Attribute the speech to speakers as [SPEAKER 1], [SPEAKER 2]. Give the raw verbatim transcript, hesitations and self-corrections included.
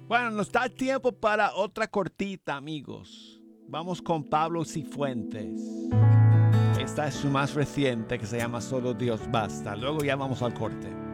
[SPEAKER 1] Bueno, nos da tiempo para otra cortita, amigos. Vamos con Pablo Cifuentes. Esta es su más reciente, que se llama Solo Dios Basta. Luego ya vamos al corte.